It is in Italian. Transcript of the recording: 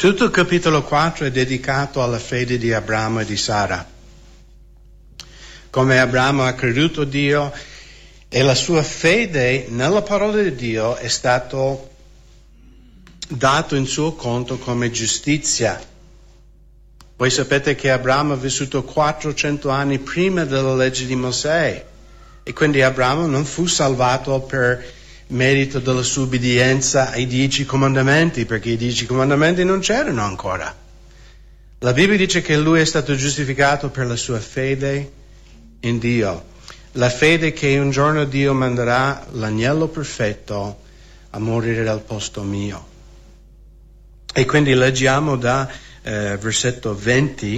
Tutto il capitolo 4 è dedicato alla fede di Abramo e di Sara. Come Abramo ha creduto Dio e la sua fede nella parola di Dio è stato dato in suo conto come giustizia. Voi sapete che Abramo ha vissuto 400 anni prima della legge di Mosè e quindi Abramo non fu salvato per merito della sua obbedienza ai 10 comandamenti, perché i 10 comandamenti non c'erano ancora. La Bibbia dice che lui è stato giustificato per la sua fede in Dio, la fede che un giorno Dio manderà l'agnello perfetto a morire al posto mio. E quindi leggiamo da versetto 20